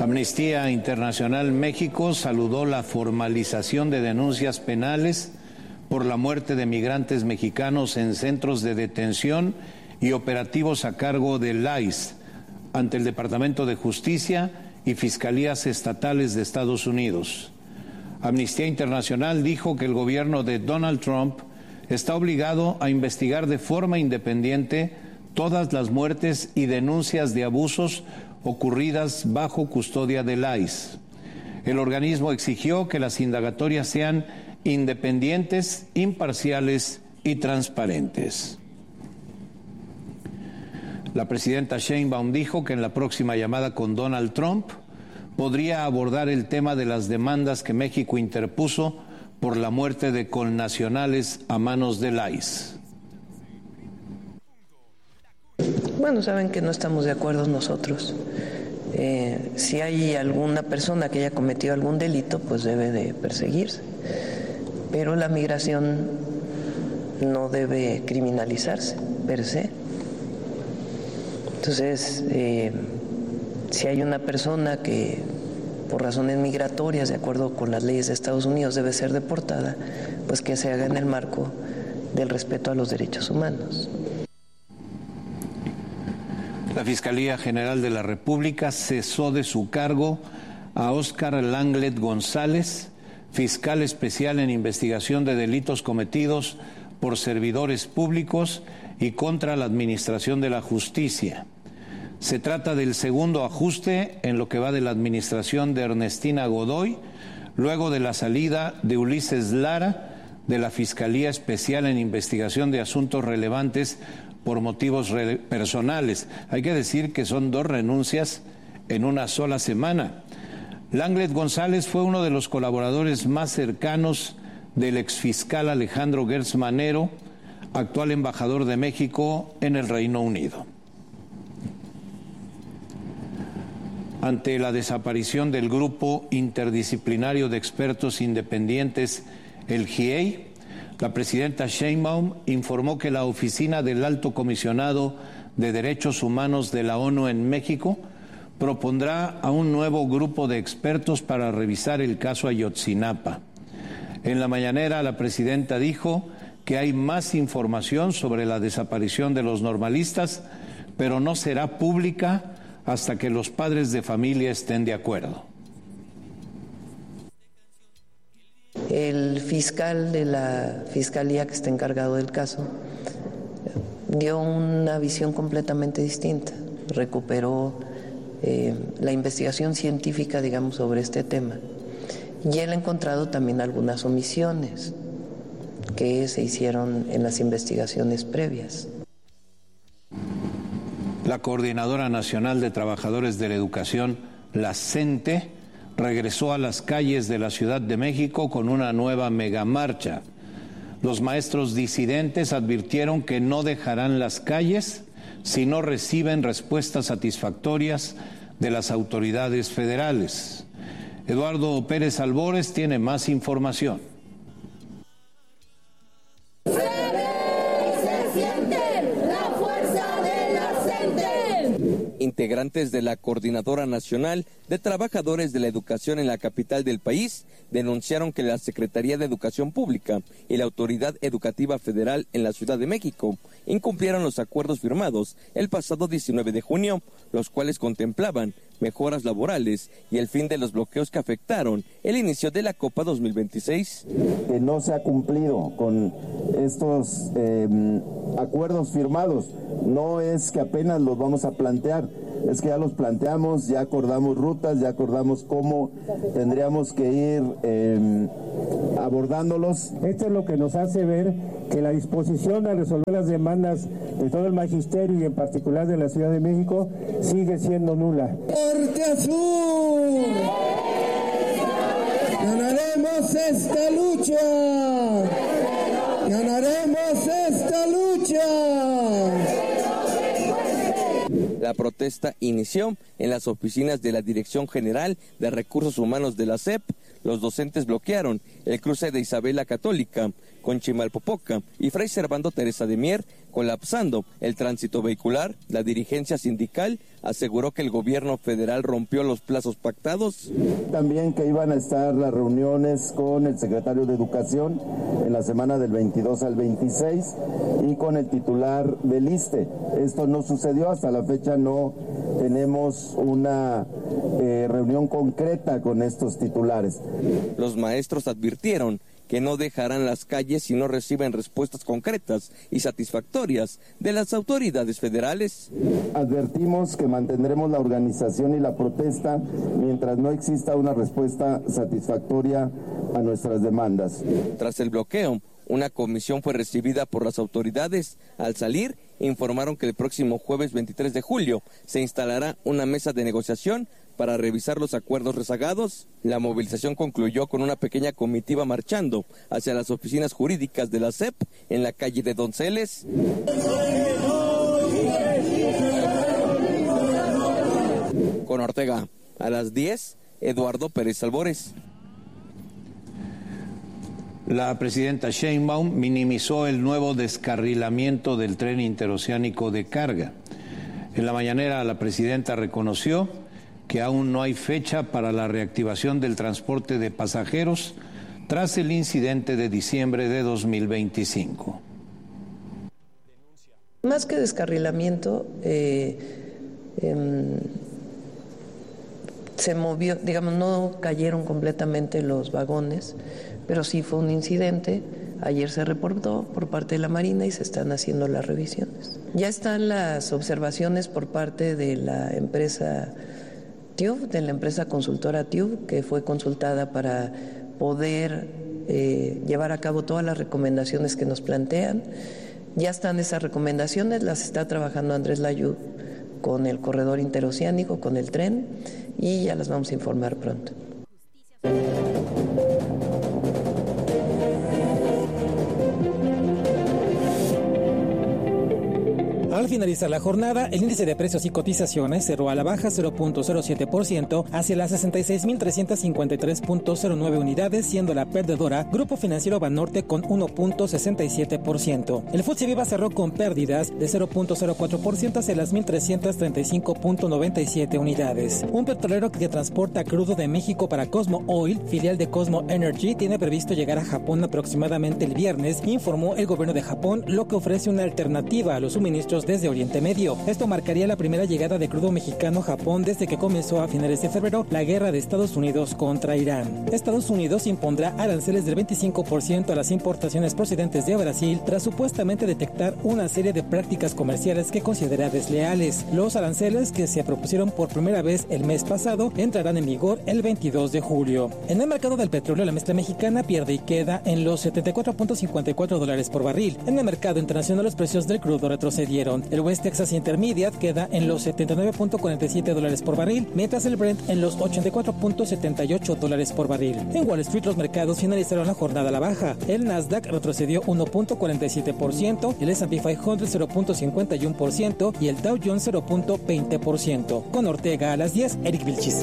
Amnistía Internacional México saludó la formalización de denuncias penales por la muerte de migrantes mexicanos en centros de detención y operativos a cargo del ICE ante el Departamento de Justicia y Fiscalías Estatales de Estados Unidos. Amnistía Internacional dijo que el gobierno de Donald Trump está obligado a investigar de forma independiente todas las muertes y denuncias de abusos ocurridas bajo custodia del ICE. El organismo exigió que las indagatorias sean independientes, imparciales y transparentes. La presidenta Sheinbaum dijo que en la próxima llamada con Donald Trump podría abordar el tema de las demandas que México interpuso por la muerte de connacionales a manos del ICE. Bueno, saben que no estamos de acuerdo nosotros. Si hay alguna persona que haya cometido algún delito, pues debe de perseguirse. Pero la migración no debe criminalizarse, per se. Entonces, si hay una persona que por razones migratorias, de acuerdo con las leyes de Estados Unidos, debe ser deportada, pues que se haga en el marco del respeto a los derechos humanos. La Fiscalía General de la República cesó de su cargo a Óscar Langlet González, fiscal especial en investigación de delitos cometidos por servidores públicos y contra la Administración de la Justicia. Se trata del segundo ajuste en lo que va de la administración de Ernestina Godoy, luego de la salida de Ulises Lara de la Fiscalía Especial en Investigación de Asuntos Relevantes por motivos personales. Hay que decir que son 2 renuncias en una sola semana. Langlet González fue uno de los colaboradores más cercanos del exfiscal Alejandro Gertz Manero, actual embajador de México en el Reino Unido. Ante la desaparición del Grupo Interdisciplinario de Expertos Independientes, el GIEI, la presidenta Sheinbaum informó que la Oficina del Alto Comisionado de Derechos Humanos de la ONU en México propondrá a un nuevo grupo de expertos para revisar el caso Ayotzinapa. En la mañanera, la presidenta dijo que hay más información sobre la desaparición de los normalistas, pero no será pública hasta que los padres de familia estén de acuerdo. El fiscal de la fiscalía que está encargado del caso dio una visión completamente distinta, recuperó la investigación científica, digamos, sobre este tema, y él ha encontrado también algunas omisiones que se hicieron en las investigaciones previas. La Coordinadora Nacional de Trabajadores de la Educación, la CENTE, regresó a las calles de la Ciudad de México con una nueva megamarcha. Los maestros disidentes advirtieron que no dejarán las calles si no reciben respuestas satisfactorias de las autoridades federales. Eduardo Pérez Albores tiene más información. Integrantes de la Coordinadora Nacional de Trabajadores de la Educación en la capital del país denunciaron que la Secretaría de Educación Pública y la Autoridad Educativa Federal en la Ciudad de México incumplieron los acuerdos firmados el pasado 19 de junio, los cuales contemplaban mejoras laborales y el fin de los bloqueos que afectaron el inicio de la Copa 2026. Que no se ha cumplido con estos acuerdos firmados. No es que apenas los vamos a plantear, es que ya los planteamos, ya acordamos rutas, ya acordamos cómo tendríamos que ir abordándolos. Esto es lo que nos hace ver que la disposición a resolver las demandas de todo el magisterio y en particular de la Ciudad de México sigue siendo nula. ¡Norte a sur! ¡Ganaremos esta lucha! ¡Ganaremos esta lucha! La protesta inició en las oficinas de la Dirección General de Recursos Humanos de la SEP. Los docentes bloquearon el cruce de Isabela Católica con Chimalpopoca y Fray Servando Teresa de Mier, colapsando el tránsito vehicular. La dirigencia sindical aseguró que el gobierno federal rompió los plazos pactados. También que iban a estar las reuniones con el secretario de Educación en la semana del 22 al 26 y con el titular del ISSSTE. Esto no sucedió, hasta la fecha no tenemos una reunión concreta con estos titulares. Los maestros advirtieron que no dejarán las calles si no reciben respuestas concretas y satisfactorias de las autoridades federales. Advertimos que mantendremos la organización y la protesta mientras no exista una respuesta satisfactoria a nuestras demandas. Tras el bloqueo, una comisión fue recibida por las autoridades. Al salir, informaron que el próximo jueves 23 de julio se instalará una mesa de negociación para revisar los acuerdos rezagados. La movilización concluyó con una pequeña comitiva marchando hacia las oficinas jurídicas de la SEP en la calle de Donceles. Con Ortega, a las 10, Eduardo Pérez Albores. La presidenta Sheinbaum minimizó el nuevo descarrilamiento del tren interoceánico de carga. En la mañanera, la presidenta reconoció que aún no hay fecha para la reactivación del transporte de pasajeros tras el incidente de diciembre de 2025. Más que descarrilamiento, se movió, digamos, no cayeron completamente los vagones, pero sí fue un incidente. Ayer se reportó por parte de la Marina y se están haciendo las revisiones. Ya están las observaciones por parte de la empresa TÜV, de la empresa consultora TÜV, que fue consultada para poder llevar a cabo todas las recomendaciones que nos plantean. Ya están esas recomendaciones, las está trabajando Andrés Layud con el corredor interoceánico, con el tren, y ya las vamos a informar pronto. Al finalizar la jornada, el índice de precios y cotizaciones cerró a la baja 0.07% hacia las 66.353.09 unidades, siendo la perdedora Grupo Financiero Banorte con 1.67%. El FTSE Viva cerró con pérdidas de 0.04% hacia las 1.335.97 unidades. Un petrolero que transporta crudo de México para Cosmo Oil, filial de Cosmo Energy, tiene previsto llegar a Japón aproximadamente el viernes, informó el gobierno de Japón, lo que ofrece una alternativa a los suministros desde Oriente Medio. Esto marcaría la primera llegada de crudo mexicano a Japón desde que comenzó a finales de febrero la guerra de Estados Unidos contra Irán. Estados Unidos impondrá aranceles del 25% a las importaciones procedentes de Brasil tras supuestamente detectar una serie de prácticas comerciales que considera desleales. Los aranceles, que se propusieron por primera vez el mes pasado, entrarán en vigor el 22 de julio. En el mercado del petróleo, la mezcla mexicana pierde y queda en los $74.54 por barril. En el mercado internacional, los precios del crudo retrocedieron. El West Texas Intermediate queda en los $79.47 por barril, mientras el Brent en los $84.78 por barril. En Wall Street, los mercados finalizaron la jornada a la baja. El Nasdaq retrocedió 1.47%, el S&P 500 0.51% y el Dow Jones 0.20%. Con Ortega a las 10, Eric Vilchis.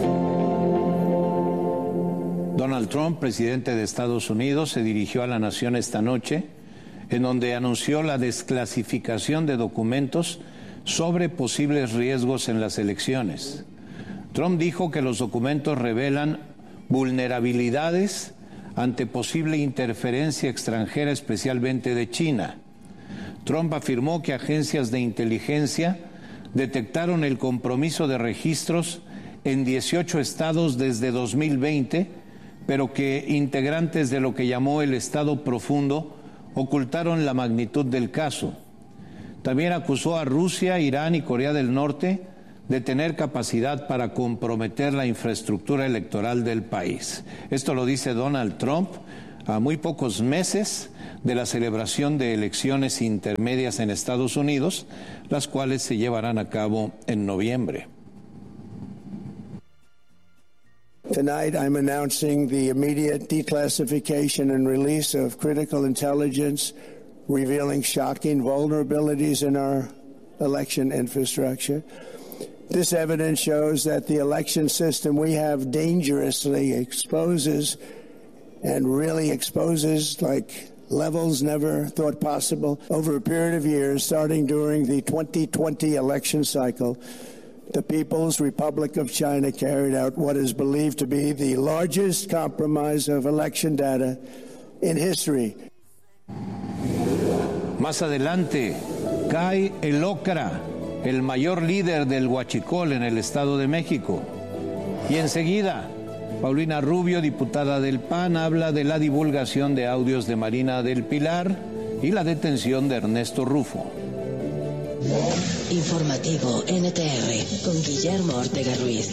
Donald Trump, presidente de Estados Unidos, se dirigió a la nación esta noche, en donde anunció la desclasificación de documentos sobre posibles riesgos en las elecciones. Trump dijo que los documentos revelan vulnerabilidades ante posible interferencia extranjera, especialmente de China. Trump afirmó que agencias de inteligencia detectaron el compromiso de registros en 18 estados desde 2020, pero que integrantes de lo que llamó el Estado Profundo ocultaron la magnitud del caso. También acusó a Rusia, Irán y Corea del Norte de tener capacidad para comprometer la infraestructura electoral del país. Esto lo dice Donald Trump a muy pocos meses de la celebración de elecciones intermedias en Estados Unidos, las cuales se llevarán a cabo en noviembre. Tonight, I'm announcing the immediate declassification and release of critical intelligence revealing shocking vulnerabilities in our election infrastructure. This evidence shows that the election system we have dangerously exposes and really exposes like levels never thought possible over a period of years, starting during the 2020 election cycle. the People's Republic of China carried out what is believed to be the largest compromise of election data in history. Más adelante, cae el Ócra, el mayor líder del huachicol en el Estado de México. Y enseguida, Paulina Rubio, diputada del PAN, habla de la divulgación de audios de Marina del Pilar y la detención de Ernesto Rufo. Informativo NTR con Guillermo Ortega Ruiz.